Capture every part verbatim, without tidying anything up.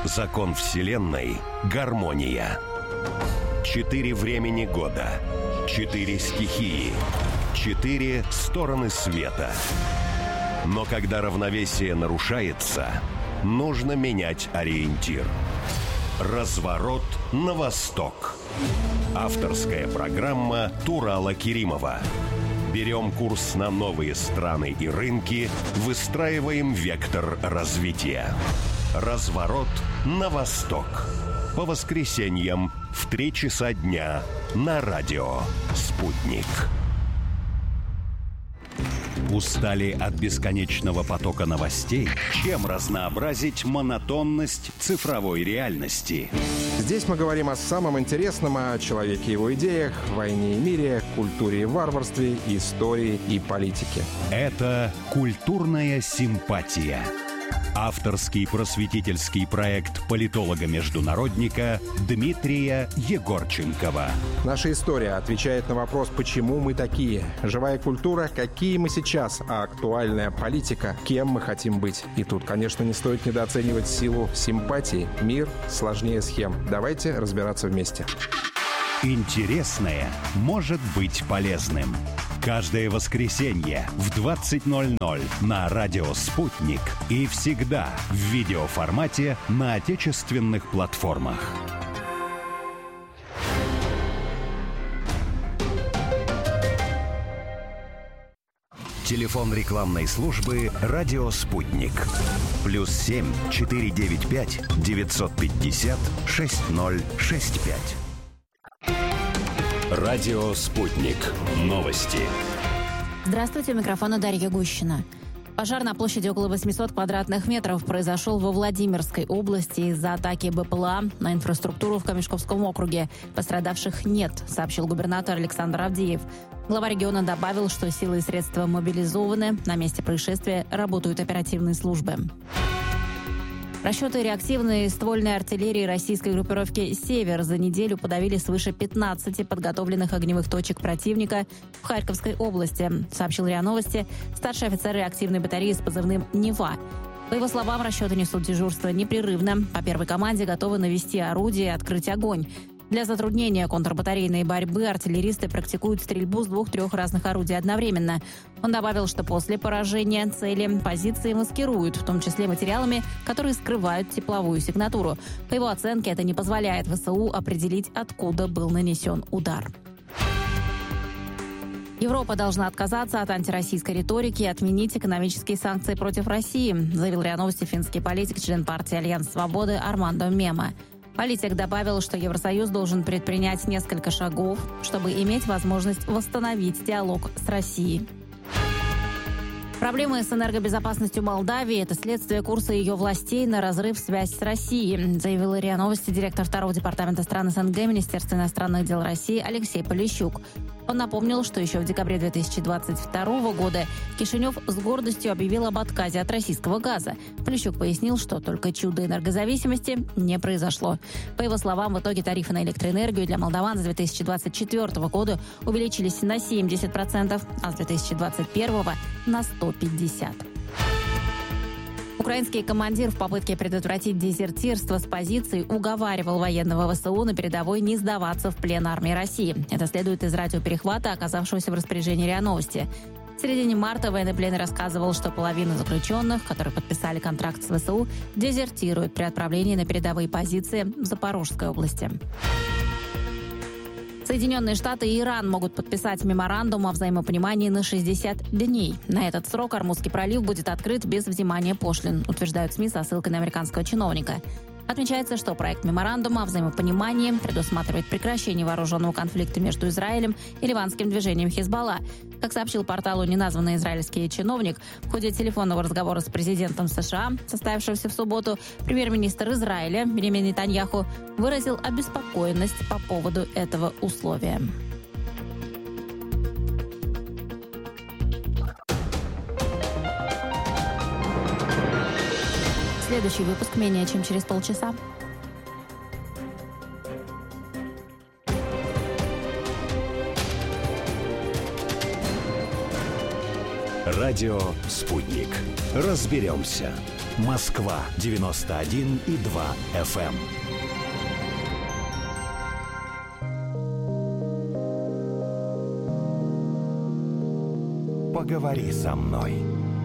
Закон Вселенной – гармония. Четыре времени года. Четыре стихии. Четыре стороны света. Но когда равновесие нарушается, нужно менять ориентир. Разворот на восток. Авторская программа Турала Керимова. Берем курс на новые страны и рынки, выстраиваем вектор развития. Разворот на восток. По воскресеньям в три часа дня на радио «Спутник». Устали от бесконечного потока новостей? Чем разнообразить монотонность цифровой реальности? Здесь мы говорим о самом интересном, о человеке и его идеях, войне и мире, культуре и варварстве, истории и политике. Это «Культурная симпатия». Авторский просветительский проект политолога-международника Дмитрия Егорченкова. Наша история отвечает на вопрос, почему мы такие. Живая культура, какие мы сейчас, а актуальная политика, кем мы хотим быть. И тут, конечно, не стоит недооценивать силу симпатии. Мир сложнее схем. Давайте разбираться вместе. Интересное может быть полезным. Каждое воскресенье в двадцать ноль ноль на радио «Спутник» и всегда в видеоформате на отечественных платформах. Телефон рекламной службы «Радио Спутник». Плюс семь четыре девять пять девятьсот пятьдесят шесть ноль шесть пять. Радио «Спутник». Новости. Здравствуйте, у микрофона Дарья Гущина. Пожар на площади около восемьсот квадратных метров произошел во Владимирской области из-за атаки БПЛА на инфраструктуру в Камешковском округе. Пострадавших нет, сообщил губернатор Александр Авдеев. Глава региона добавил, что силы и средства мобилизованы. На месте происшествия работают оперативные службы. Расчеты реактивной ствольной артиллерии российской группировки «Север» за неделю подавили свыше пятнадцати подготовленных огневых точек противника в Харьковской области, сообщил РИА Новости старший офицер реактивной батареи с позывным «Нева». По его словам, расчеты несут дежурство непрерывно. По первой команде готовы навести орудие и открыть огонь. Для затруднения контрбатарейной борьбы артиллеристы практикуют стрельбу с двух-трех разных орудий одновременно. Он добавил, что после поражения цели позиции маскируют, в том числе материалами, которые скрывают тепловую сигнатуру. По его оценке, это не позволяет ВСУ определить, откуда был нанесен удар. Европа должна отказаться от антироссийской риторики и отменить экономические санкции против России, заявил РИА Новости финский политик, член партии «Альянс Свободы» Армандо Мема. Политик добавил, что Евросоюз должен предпринять несколько шагов, чтобы иметь возможность восстановить диалог с Россией. Проблемы с энергобезопасностью Молдавии – это следствие курса ее властей на разрыв связи с Россией, заявил РИА Новости директор второго департамента стран СНГ Министерства иностранных дел России Алексей Полищук. Он напомнил, что еще в декабре две тысячи двадцать второго года Кишинев с гордостью объявил об отказе от российского газа. Полищук пояснил, что только чудо энергозависимости не произошло. По его словам, в итоге тарифы на электроэнергию для молдаван с две тысячи двадцать четвёртого года увеличились на семьдесят процентов, а с две тысячи двадцать первого на сто пятьдесят процентов. Украинский командир в попытке предотвратить дезертирство с позиций уговаривал военного ВСУ на передовой не сдаваться в плен армии России. Это следует из радиоперехвата, оказавшегося в распоряжении РИА Новости. В середине марта военнопленный рассказывал, что половина заключенных, которые подписали контракт с ВСУ, дезертируют при отправлении на передовые позиции в Запорожской области. Соединенные Штаты и Иран могут подписать меморандум о взаимопонимании на шестьдесят дней. На этот срок Ормузский пролив будет открыт без взимания пошлин, утверждают СМИ со ссылкой на американского чиновника. Отмечается, что проект меморандума о взаимопонимании предусматривает прекращение вооруженного конфликта между Израилем и ливанским движением Хизбалла. Как сообщил порталу неназванный израильский чиновник, в ходе телефонного разговора с президентом США, состоявшегося в субботу, премьер-министр Израиля Биньямин Нетаньяху выразил обеспокоенность по поводу этого условия. Следующий выпуск менее чем через полчаса. Радио «Спутник». Разберемся. Москва девяносто один и два эф эм. Поговори со мной.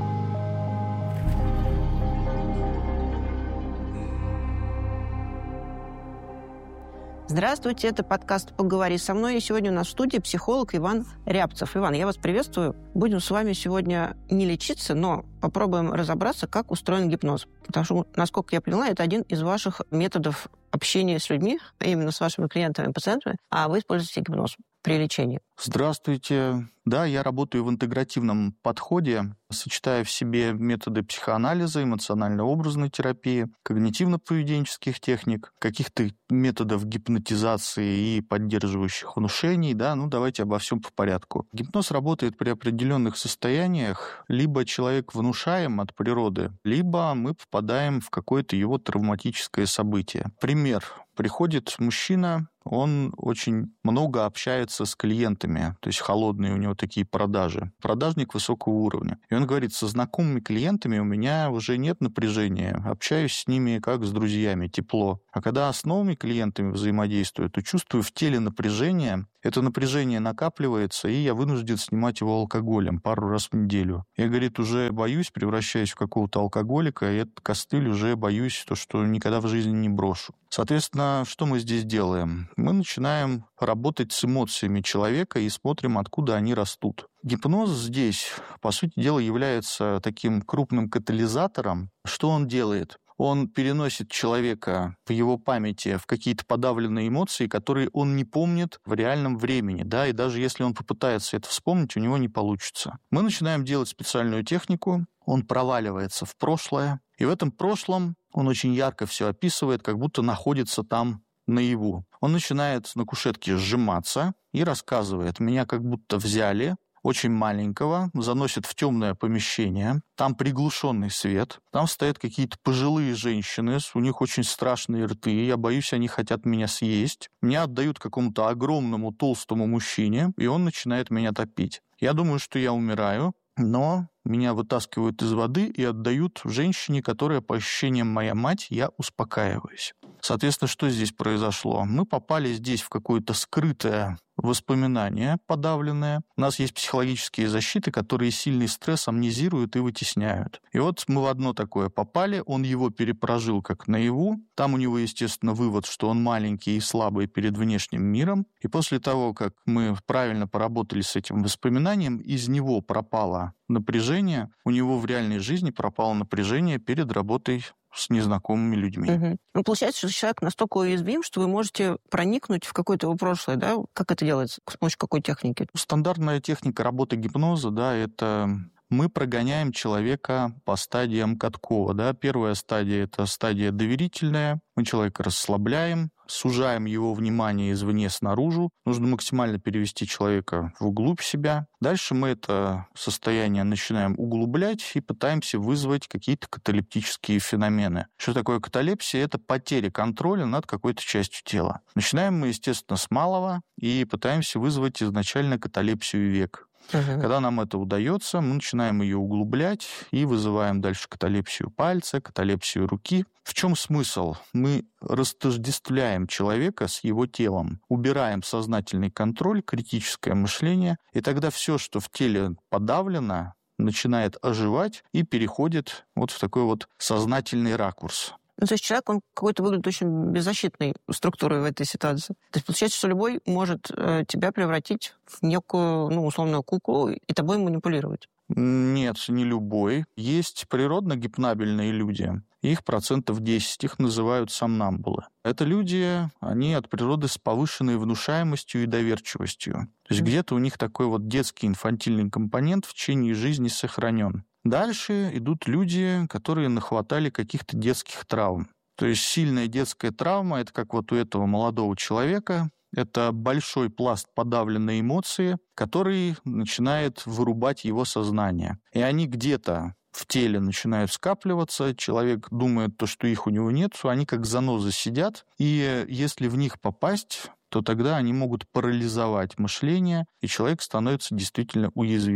Здравствуйте, это подкаст «Поговори со мной». И сегодня у нас в студии психолог Иван Рябцев. Иван, я вас приветствую. Будем с вами сегодня не лечиться, но попробуем разобраться, как устроен гипноз. Потому что, насколько я поняла, это один из ваших методов общения с людьми, именно с вашими клиентами и пациентами, а вы используете гипноз при лечении. Здравствуйте. Да, я работаю в интегративном подходе, сочетая в себе методы психоанализа, эмоционально-образной терапии, когнитивно-поведенческих техник, каких-то методов гипнотизации и поддерживающих внушений. Да, ну давайте обо всем по порядку. Гипноз работает при определенных состояниях. Либо человек внушаем от природы, либо мы попадаем в какое-то его травматическое событие. Пример. Приходит мужчина, он очень много общается с клиентами, то есть холодные у него такие продажи. Продажник высокого уровня. И он говорит, со знакомыми клиентами у меня уже нет напряжения, общаюсь с ними как с друзьями, тепло. А когда с новыми клиентами взаимодействую, то чувствую в теле напряжение, это напряжение накапливается, и я вынужден снимать его алкоголем пару раз в неделю. Я, говорит, уже боюсь, превращаюсь в какого-то алкоголика, и этот костыль уже боюсь, то, что никогда в жизни не брошу. Соответственно, что мы здесь делаем? Мы начинаем работать с эмоциями человека и смотрим, откуда они растут. Гипноз здесь, по сути дела, является таким крупным катализатором. Что он делает? Он переносит человека в его памяти в какие-то подавленные эмоции, которые он не помнит в реальном времени, да, и даже если он попытается это вспомнить, у него не получится. Мы начинаем делать специальную технику, он проваливается в прошлое, и в этом прошлом он очень ярко все описывает, как будто находится там наяву. Он начинает на кушетке сжиматься и рассказывает: «Меня как будто взяли, очень маленького, заносят в темное помещение, там приглушенный свет, там стоят какие-то пожилые женщины, у них очень страшные рты, я боюсь, они хотят меня съесть. Меня отдают какому-то огромному толстому мужчине, и он начинает меня топить. Я думаю, что я умираю, но меня вытаскивают из воды и отдают женщине, которая, по ощущениям, моя мать, я успокаиваюсь». Соответственно, что здесь произошло? Мы попали здесь в какое-то скрытое воспоминание подавленное. У нас есть психологические защиты, которые сильный стресс амнезируют и вытесняют. И вот мы в одно такое попали, он его перепрожил как наяву. Там у него, естественно, вывод, что он маленький и слабый перед внешним миром. И после того, как мы правильно поработали с этим воспоминанием, из него пропало напряжение, у него в реальной жизни пропало напряжение перед работой с незнакомыми людьми. Угу. Ну, получается, что человек настолько уязвим, что вы можете проникнуть в какое-то его прошлое, да? Как это делается? С помощью какой техники? Стандартная техника работы гипноза, да, это мы прогоняем человека по стадиям Каткова, да. Первая стадия – это стадия доверительная. Мы человека расслабляем, сужаем его внимание извне снаружи. Нужно максимально перевести человека вглубь себя. Дальше мы это состояние начинаем углублять и пытаемся вызвать какие-то каталептические феномены. Что такое каталепсия? Это потеря контроля над какой-то частью тела. Начинаем мы, естественно, с малого и пытаемся вызвать изначально каталепсию век. Uh-huh. Когда нам это удается, мы начинаем ее углублять и вызываем дальше каталепсию пальца, каталепсию руки. В чем смысл? Мы растождествляем человека с его телом, убираем сознательный контроль, критическое мышление, и тогда все, что в теле подавлено, начинает оживать и переходит вот в такой вот сознательный ракурс. Ну, то есть человек, он какой-то выглядит очень беззащитной структурой в этой ситуации. То есть получается, что любой может э, тебя превратить в некую, ну, условную куклу и тобой манипулировать. Нет, не любой. Есть природно гипнабельные люди. Их процентов десять, их называют сомнамбулы. Это люди, они от природы с повышенной внушаемостью и доверчивостью. То есть где-то у них такой вот детский инфантильный компонент в течение жизни сохранен. Дальше идут люди, которые нахватали каких-то детских травм. То есть сильная детская травма, это как вот у этого молодого человека, это большой пласт подавленной эмоции, который начинает вырубать его сознание. И они где-то в теле начинают скапливаться, человек думает, то, что их у него нет, они как занозы сидят, и если в них попасть, то тогда они могут парализовать мышление, и человек становится действительно уязвимым.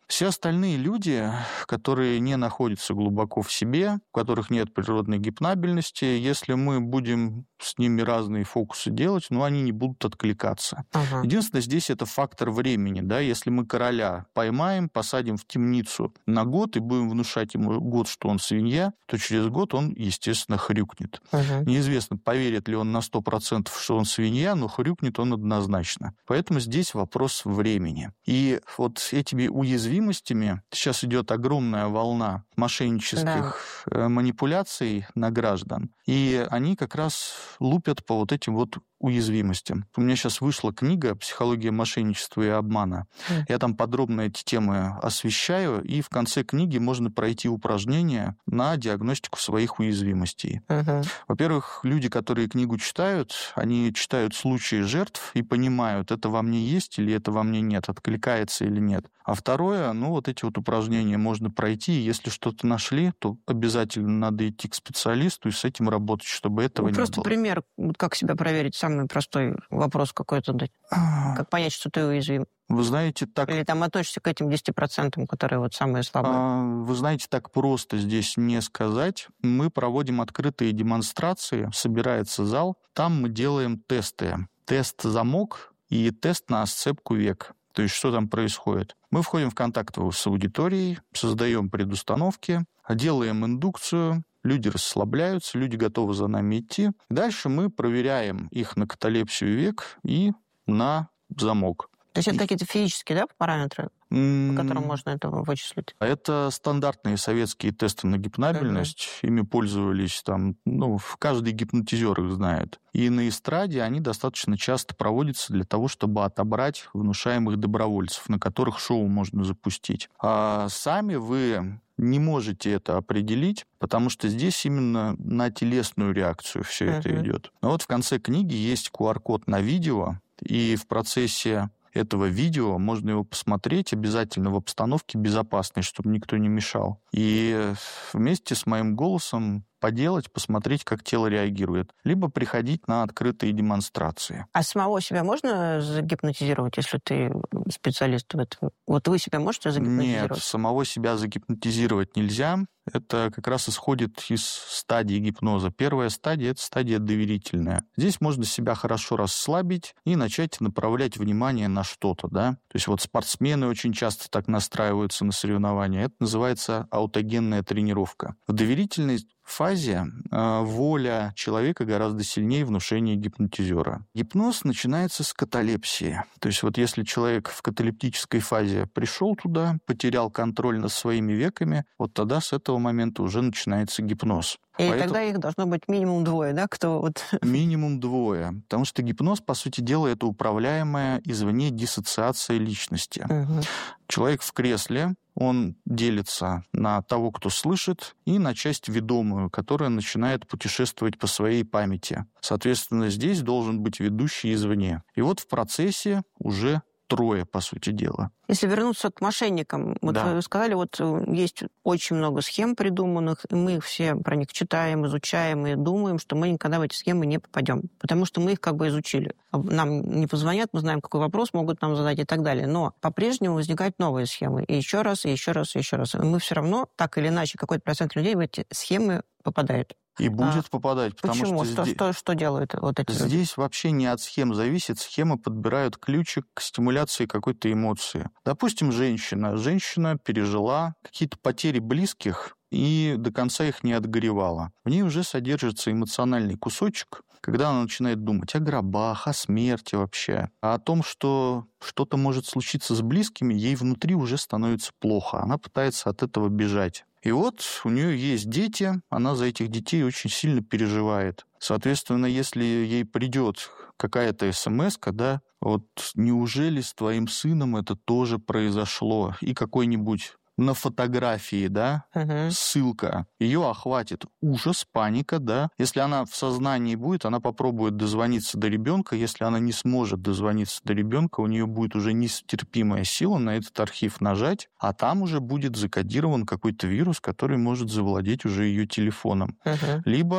Все остальные люди, которые не находятся глубоко в себе, у которых нет природной гипнабельности, если мы будем с ними разные фокусы делать, ну, они не будут откликаться. Ага. Единственное, здесь это фактор времени. Да? Если мы короля поймаем, посадим в темницу на год и будем внушать ему год, что он свинья, то через год он, естественно, хрюкнет. Ага. Неизвестно, поверит ли он на сто процентов, что он свинья, но хрюкнет он однозначно. Поэтому здесь вопрос времени. И вот этими уязвимостями сейчас идет огромная волна мошеннических да. манипуляций на граждан. И они как раз лупят по вот этим вот уязвимостям. У меня сейчас вышла книга «Психология мошенничества и обмана». Mm. Я там подробно эти темы освещаю, и в конце книги можно пройти упражнения на диагностику своих уязвимостей. Uh-huh. Во-первых, люди, которые книгу читают, они читают случаи жертв и понимают, это во мне есть или это во мне нет, откликается или нет. А второе, ну вот эти вот упражнения можно пройти, и если что-то нашли, то обязательно надо идти к специалисту и с этим работать, чтобы этого ну, не просто было. Просто пример, как себя проверить, самый простой вопрос какой-то дать. Как понять, что ты уязвим? Вы знаете, так... Или там относишься к этим десяти процентам, которые вот самые слабые? Вы знаете, так просто здесь не сказать. Мы проводим открытые демонстрации, собирается зал, там мы делаем тесты. Тест-замок и тест на сцепку век. То есть что там происходит? Мы входим в контакт с аудиторией, создаем предустановки, делаем индукцию, люди расслабляются, люди готовы за нами идти. Дальше мы проверяем их на каталепсию век и на замок. То есть это какие-то физические, да, параметры, mm. по которым можно это вычислить? Это стандартные советские тесты на гипнабельность. Uh-huh. Ими пользовались там, ну, каждый гипнотизер их знает. И на эстраде они достаточно часто проводятся для того, чтобы отобрать внушаемых добровольцев, на которых шоу можно запустить. А сами вы не можете это определить, потому что здесь именно на телесную реакцию все uh-huh. это идет. Но вот в конце книги есть ку ар-код на видео, и в процессе этого видео можно его посмотреть обязательно в обстановке безопасной, чтобы никто не мешал. И вместе с моим голосом поделать, посмотреть, как тело реагирует. Либо приходить на открытые демонстрации. А самого себя можно загипнотизировать, если ты специалист в этом? Вот вы себя можете загипнотизировать? Нет, самого себя загипнотизировать нельзя. Это как раз исходит из стадии гипноза. Первая стадия – это стадия доверительная. Здесь можно себя хорошо расслабить и начать направлять внимание на что-то. Да? То есть вот спортсмены очень часто так настраиваются на соревнования. Это называется аутогенная тренировка. В доверительной фазе э, воля человека гораздо сильнее внушения гипнотизера. Гипноз начинается с каталепсии. То есть вот если человек в каталептической фазе пришел туда, потерял контроль над своими веками, вот тогда с этого момента уже начинается гипноз. И Поэтому... тогда их должно быть минимум двое, да? Кто вот... Минимум двое. Потому что гипноз, по сути дела, это управляемая извне диссоциация личности. Угу. Человек в кресле, он делится на того, кто слышит, и на часть ведомую, которая начинает путешествовать по своей памяти. Соответственно, здесь должен быть ведущий извне. И вот в процессе уже трое, по сути дела. Если вернуться к мошенникам, вот да. вы сказали, вот есть очень много схем придуманных, и мы все про них читаем, изучаем и думаем, что мы никогда в эти схемы не попадем, потому что мы их как бы изучили. Нам не позвонят, мы знаем, какой вопрос могут нам задать и так далее. Но по-прежнему возникают новые схемы. И еще раз, и еще раз, и еще раз. И мы все равно, так или иначе, какой-то процент людей в эти схемы попадает. И будет а, попадать, потому почему? что... Что, здесь, что, что делают вот эти люди? Здесь вообще не от схем зависит. Схемы подбирают ключик к стимуляции какой-то эмоции. Допустим, женщина. Женщина пережила какие-то потери близких и до конца их не отгоревала. В ней уже содержится эмоциональный кусочек, когда она начинает думать о гробах, о смерти вообще, а о том, что что-то может случиться с близкими, ей внутри уже становится плохо. Она пытается от этого бежать. И вот у нее есть дети, она за этих детей очень сильно переживает. Соответственно, если ей придет какая-то смс-ка, да, вот неужели с твоим сыном это тоже произошло, и какой-нибудь на фотографии, да, uh-huh. ссылка, ее охватит ужас, паника, да. Если она в сознании будет, она попробует дозвониться до ребенка. Если она не сможет дозвониться до ребенка, у нее будет уже нестерпимая сила на этот архив нажать, а там уже будет закодирован какой-то вирус, который может завладеть уже ее телефоном. Uh-huh. Либо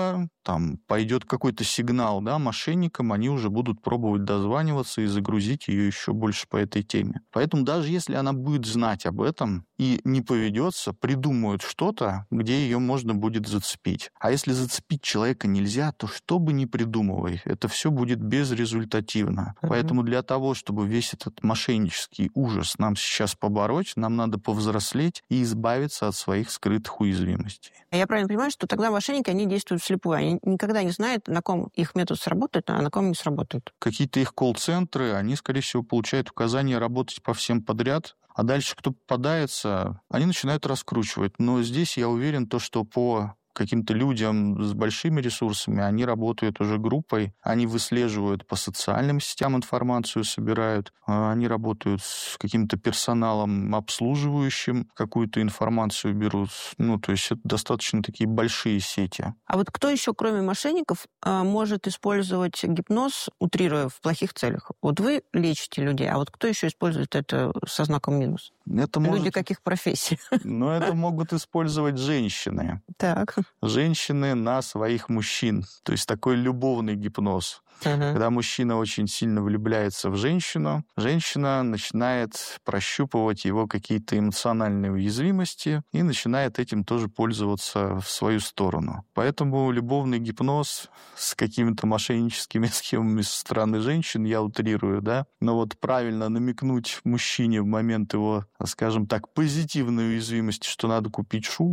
там пойдет какой-то сигнал, да, мошенникам, они уже будут пробовать дозваниваться и загрузить ее еще больше по этой теме. Поэтому даже если она будет знать об этом и не поведется, придумают что-то, где ее можно будет зацепить. А если зацепить человека нельзя, то что бы ни придумывай, это все будет безрезультативно. Uh-huh. Поэтому для того, чтобы весь этот мошеннический ужас нам сейчас побороть, нам надо повзрослеть и избавиться от своих скрытых уязвимостей. Я правильно понимаю, что тогда мошенники, они действуют вслепую. Они никогда не знают, на ком их метод сработает, а на ком не сработает. Какие-то их колл-центры, они, скорее всего, получают указания работать по всем подряд, а дальше, кто попадается, они начинают раскручивать. Но здесь я уверен, то, что по каким-то людям с большими ресурсами, они работают уже группой, они выслеживают по социальным сетям информацию, собирают, они работают с каким-то персоналом обслуживающим, какую-то информацию берут. Ну, то есть это достаточно такие большие сети. А вот кто еще, кроме мошенников, может использовать гипноз, утрируя в плохих целях? Вот вы лечите людей, а вот кто еще использует это со знаком минус? Это Люди может... каких профессий? Но это могут использовать женщины. Так. Женщины на своих мужчин. То есть такой любовный гипноз. Uh-huh. Когда мужчина очень сильно влюбляется в женщину, женщина начинает прощупывать его какие-то эмоциональные уязвимости и начинает этим тоже пользоваться в свою сторону. Поэтому любовный гипноз с какими-то мошенническими схемами со стороны женщин, я утрирую, да, но вот правильно намекнуть мужчине в момент его, скажем так, позитивной уязвимости, что надо купить шубу,